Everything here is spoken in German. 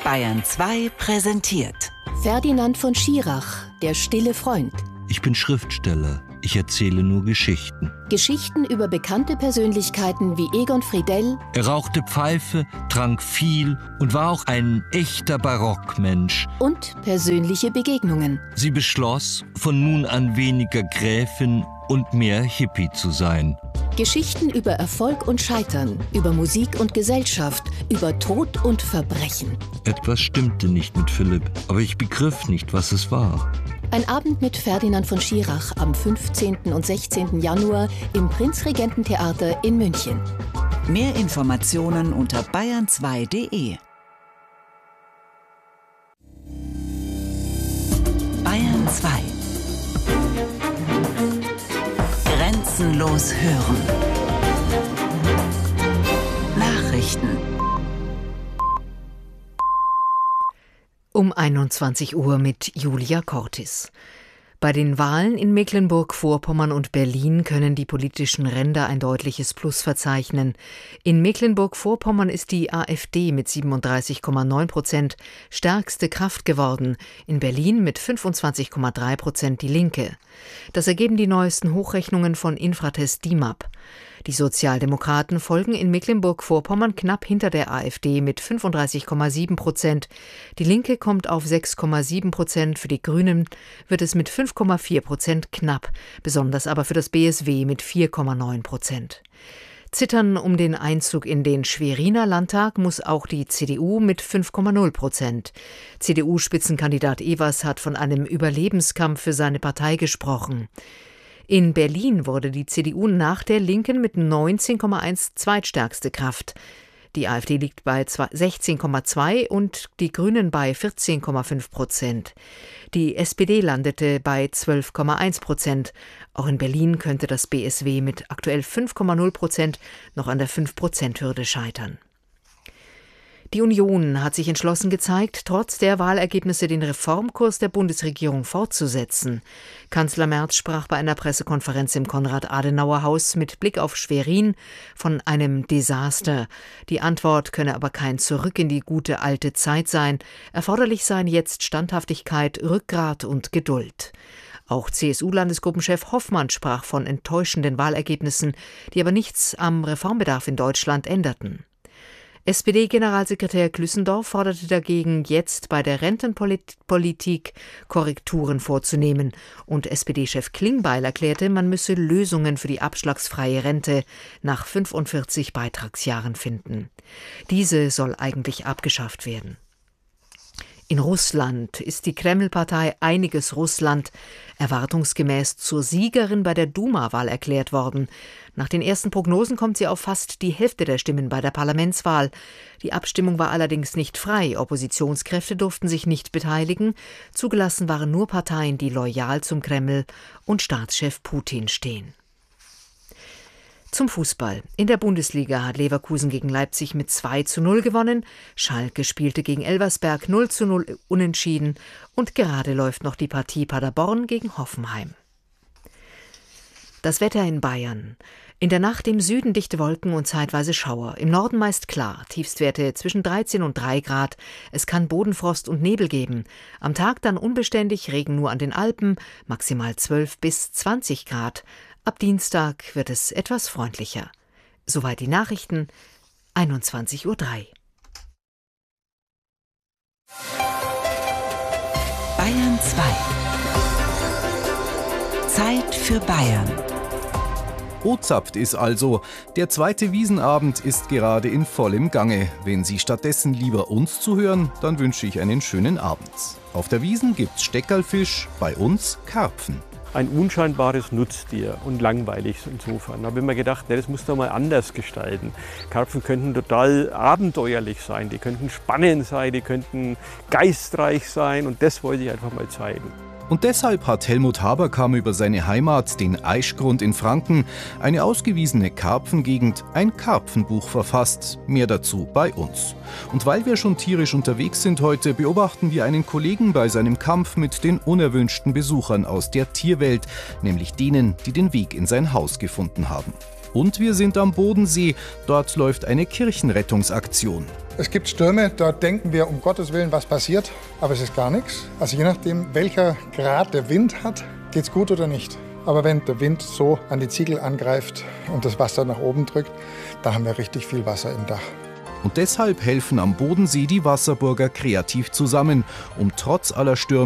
Bayern 2 präsentiert Ferdinand von Schirach, der stille Freund. Ich bin Schriftsteller. Ich erzähle nur Geschichten. Geschichten über bekannte Persönlichkeiten wie Egon Friedell. Er rauchte Pfeife, trank viel und war auch ein echter Barockmensch. Und persönliche Begegnungen. Sie beschloss, von nun an weniger Gräfin und mehr Hippie zu sein. Geschichten über Erfolg und Scheitern, über Musik und Gesellschaft, über Tod und Verbrechen. Etwas stimmte nicht mit Philipp, aber ich begriff nicht, was es war. Ein Abend mit Ferdinand von Schirach am 15. und 16. Januar im Prinzregententheater in München. Mehr Informationen unter bayern2.de. Bayern 2. Grenzenlos hören. Nachrichten. Um 21 Uhr mit Julia Cortis. Bei den Wahlen in Mecklenburg-Vorpommern und Berlin können die politischen Ränder ein deutliches Plus verzeichnen. In Mecklenburg-Vorpommern ist die AfD mit 37,9% stärkste Kraft geworden, in Berlin mit 25,3% die Linke. Das ergeben die neuesten Hochrechnungen von Infratest DIMAP. Die Sozialdemokraten folgen in Mecklenburg-Vorpommern knapp hinter der AfD mit 35,7%. Die Linke kommt auf 6,7%. Für die Grünen wird es mit 5,4% knapp, besonders aber für das BSW mit 4,9%. Zittern um den Einzug in den Schweriner Landtag muss auch die CDU mit 5,0%. CDU-Spitzenkandidat Evers hat von einem Überlebenskampf für seine Partei gesprochen. In Berlin wurde die CDU nach der Linken mit 19,1 zweitstärkste Kraft. Die AfD liegt bei 16,2 und die Grünen bei 14,5%. Die SPD landete bei 12,1%. Auch in Berlin könnte das BSW mit aktuell 5,0% noch an der 5%-Hürde scheitern. Die Union hat sich entschlossen gezeigt, trotz der Wahlergebnisse den Reformkurs der Bundesregierung fortzusetzen. Kanzler Merz sprach bei einer Pressekonferenz im Konrad-Adenauer-Haus mit Blick auf Schwerin von einem Desaster. Die Antwort könne aber kein Zurück in die gute alte Zeit sein. Erforderlich seien jetzt Standhaftigkeit, Rückgrat und Geduld. Auch CSU-Landesgruppenchef Hoffmann sprach von enttäuschenden Wahlergebnissen, die aber nichts am Reformbedarf in Deutschland änderten. SPD-Generalsekretär Glüssendorf forderte dagegen, jetzt bei der Rentenpolitik Korrekturen vorzunehmen. Und SPD-Chef Klingbeil erklärte, man müsse Lösungen für die abschlagsfreie Rente nach 45 Beitragsjahren finden. Diese soll eigentlich abgeschafft werden. In Russland ist die Kreml-Partei Einiges Russland erwartungsgemäß zur Siegerin bei der Duma-Wahl erklärt worden. Nach den ersten Prognosen kommt sie auf fast die Hälfte der Stimmen bei der Parlamentswahl. Die Abstimmung war allerdings nicht frei. Oppositionskräfte durften sich nicht beteiligen. Zugelassen waren nur Parteien, die loyal zum Kreml und Staatschef Putin stehen. Zum Fußball. In der Bundesliga hat Leverkusen gegen Leipzig mit 2:0 gewonnen. Schalke spielte gegen Elversberg 0:0 unentschieden. Und gerade läuft noch die Partie Paderborn gegen Hoffenheim. Das Wetter in Bayern. In der Nacht im Süden dichte Wolken und zeitweise Schauer. Im Norden meist klar. Tiefstwerte zwischen 13 und 3 Grad. Es kann Bodenfrost und Nebel geben. Am Tag dann unbeständig, Regen nur an den Alpen. Maximal 12 bis 20 Grad. Ab Dienstag wird es etwas freundlicher. Soweit die Nachrichten, 21:03 Uhr. Bayern 2. Zeit für Bayern. O-Zapft ist also. Der zweite Wiesenabend ist gerade in vollem Gange. Wenn Sie stattdessen lieber uns zuhören, dann wünsche ich einen schönen Abend. Auf der Wiesn gibt's Steckerlfisch, bei uns Karpfen. Ein unscheinbares Nutztier und langweilig insofern. Da habe ich mir gedacht, das muss man mal anders gestalten. Karpfen könnten total abenteuerlich sein, die könnten spannend sein, die könnten geistreich sein und das wollte ich einfach mal zeigen. Und deshalb hat Helmut Haberkamp über seine Heimat, den Aischgrund in Franken, eine ausgewiesene Karpfengegend, ein Karpfenbuch verfasst. Mehr dazu bei uns. Und weil wir schon tierisch unterwegs sind heute, beobachten wir einen Kollegen bei seinem Kampf mit den unerwünschten Besuchern aus der Tierwelt, nämlich denen, die den Weg in sein Haus gefunden haben. Und wir sind am Bodensee. Dort läuft eine Kirchenrettungsaktion. Es gibt Stürme, da denken wir, um Gottes Willen, was passiert, aber es ist gar nichts. Also je nachdem, welcher Grad der Wind hat, geht's gut oder nicht. Aber wenn der Wind so an die Ziegel angreift und das Wasser nach oben drückt, da haben wir richtig viel Wasser im Dach. Und deshalb helfen am Bodensee die Wasserburger kreativ zusammen, um trotz aller Stürme